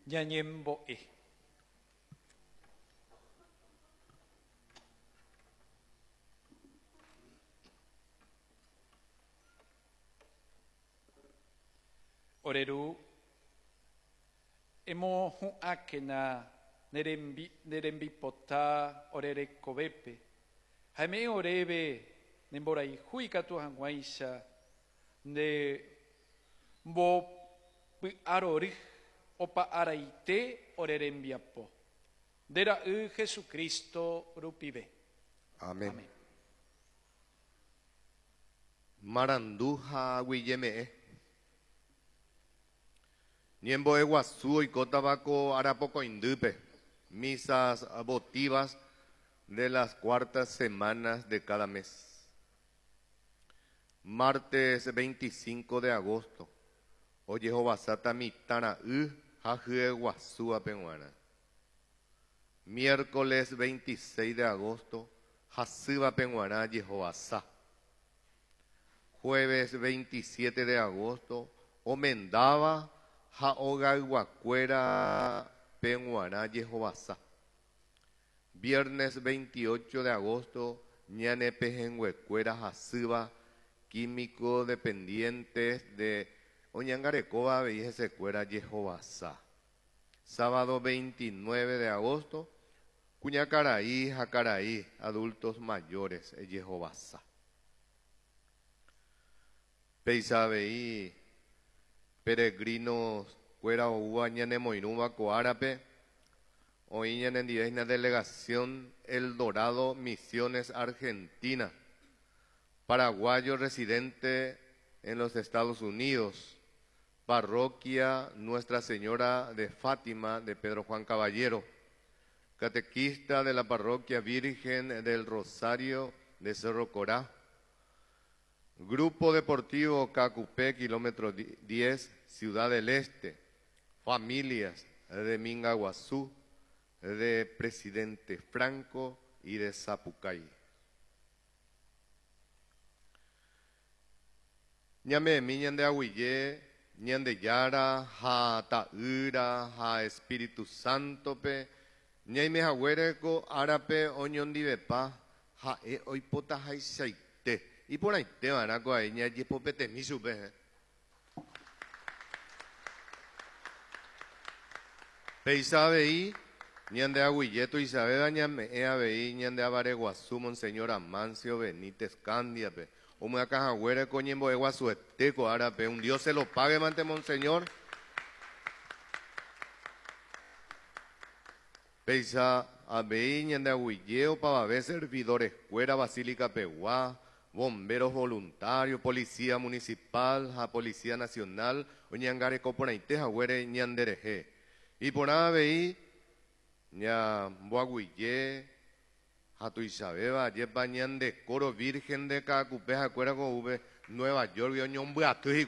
ñañembo'e. Oreru emohu'ákena nerembipota orerekovépe. Jaime oréve nemboraihúi katu hag̃uáicha nde mbopy'arory opa'ãraite orerembiapo. Nde ra'y Jesucristo rupive. Amén. Amén. Marandu ha aguyéme'ẽ. Ñembo'e guasu oikótavako Arapocoindýpe, misas votivas de las cuartas semanas de cada mes. Martes 25 de agosto, ojehovasata mitãra'y ha hye guasu apeguara. Miércoles 26 de agosto, hasýva apeguara jehovasa. Jueves 27 de agosto, omendaba ha ogayguakuéra peguara jehovasa. Viernes 28 de agosto, ñane pejenguekuéra hasýva químico dependientes de Oñangarekova veijesekuéra jehovasa. Sábado 29 de agosto, Cuñacaraí, Jacaraí, adultos mayores, jehovasa. Peisaveí, peregrinos, cuera oua ñanemoirúva coárape, hoy en una delegación El Dorado, Misiones, Argentina, paraguayo residente en los Estados Unidos, parroquia Nuestra Señora de Fátima de Pedro Juan Caballero, catequista de la parroquia Virgen del Rosario de Cerro Corá, Grupo Deportivo Cacupé, kilómetro 10, Ciudad del Este, familias de Mingaguazú, de Presidente Franco y de Zapucay. Ñame miñan de Agüillé, ñan de Yara, ha Ta'yra, ha Espíritu Santo pe, ñaime Agüereko, Arape, Oñon Divepa, ha oipota haisaite. Y por ahí te van a coger, ña yepopete mi supe. Peisabeí, ñan de Agüilleto y Sabeda, ñame eabeí, ñan de Avareguazú, Monseñor Amancio Benítez Candia pe. O me acá Agüere coñembo de Guazueteco, Arape. Un Dios se lo pague, mante Monseñor. Peisa abeí, ñan de Agüilleo, Pavabé, servidores, Cuera, Basílica Peguá, bomberos voluntarios, policía municipal, a policía nacional, oñangare coponaite, Agüere, ñandereje. Y por nada veí, ña Boaguillé, Jato Isabeba, Yepa ñan de Coro Virgen de Cacupé, Acuera con V, Nueva York, Oñón Beato,